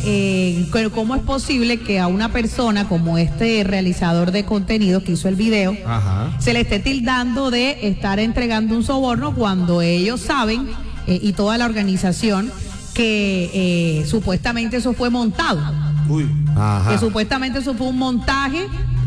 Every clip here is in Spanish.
cómo es posible que a una persona como este realizador de contenido que hizo el video, se le esté tildando de estar entregando un soborno cuando ellos saben, y toda la organización, que supuestamente eso fue montado. Que supuestamente eso fue un montaje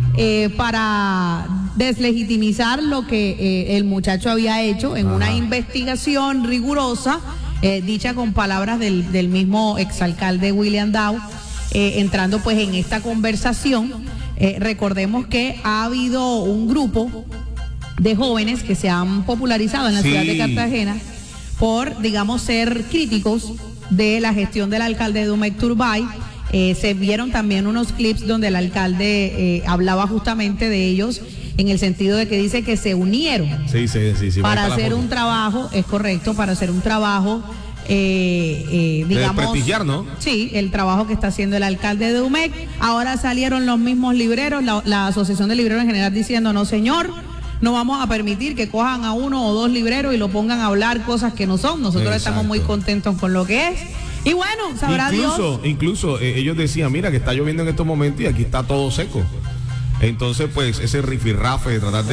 para deslegitimizar lo que el muchacho había hecho en una investigación rigurosa, dicha con palabras del mismo exalcalde William Dow, entrando pues en esta conversación. Recordemos que ha habido un grupo de jóvenes que se han popularizado en la ciudad de Cartagena por, digamos, ser críticos de la gestión del alcalde Dumec Turbay. Se vieron también unos clips donde el alcalde hablaba justamente de ellos, en el sentido de que dice que se unieron para hacer un trabajo, es correcto, para hacer un trabajo, digamos, de prestigiar, ¿no? Sí, el trabajo que está haciendo el alcalde de Dumec. Ahora salieron los mismos libreros, la Asociación de Libreros en general, diciendo: no señor, no vamos a permitir que cojan a uno o dos libreros y lo pongan a hablar cosas que no son. Nosotros estamos muy contentos con lo que es. Y bueno, sabrá Dios. Incluso ellos decían: mira, que está lloviendo en estos momentos y aquí está todo seco. Entonces, pues, ese rifirrafe de tratar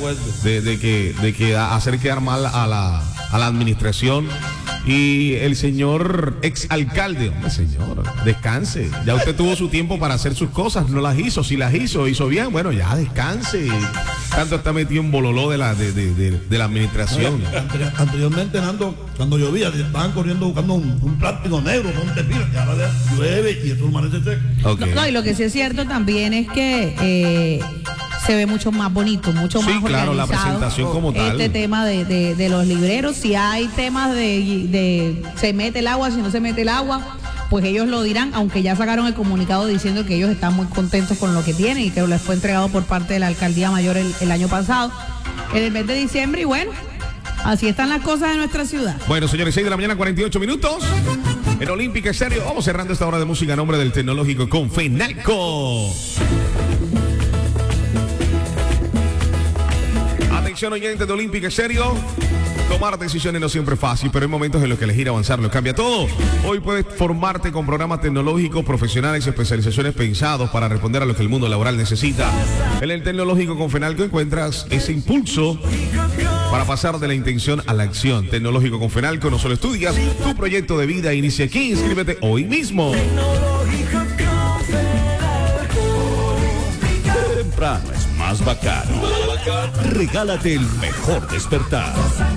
de que hacer quedar mal a la administración. Y el señor exalcalde: hombre, señor, descanse. Ya usted tuvo su tiempo para hacer sus cosas, no las hizo. Si las hizo bien, bueno, ya descanse. Tanto está metido en bololó de la administración. Anteriormente, Nando, cuando llovía, estaban corriendo buscando un plástico negro, un tepiro, que ahora llueve y eso amanece seco. No, y lo que sí es cierto también es que se ve mucho más bonito, mucho más organizado. La presentación como tal. Este tema de los libreros, si hay temas de se mete el agua, si no se mete el agua, pues ellos lo dirán, aunque ya sacaron el comunicado diciendo que ellos están muy contentos con lo que tienen y que les fue entregado por parte de la Alcaldía Mayor el año pasado, en el mes de diciembre, y bueno, así están las cosas en nuestra ciudad. Bueno, señores, 6 de la mañana, 48 minutos. En Olímpica Estéreo, vamos cerrando esta hora de música a nombre del Tecnológico con Fenalco. Atención, oyentes de Olímpica Estéreo. Tomar decisiones no siempre es fácil, pero hay momentos en los que elegir avanzar lo cambia todo. Hoy puedes formarte con programas tecnológicos, profesionales y especializaciones pensados para responder a lo que el mundo laboral necesita. En el Tecnológico con Fenalco encuentras ese impulso para pasar de la intención a la acción. Tecnológico con Fenalco, no solo estudias, tu proyecto de vida inicia aquí. Inscríbete hoy mismo. Temprano es más bacano. Regálate el mejor despertar.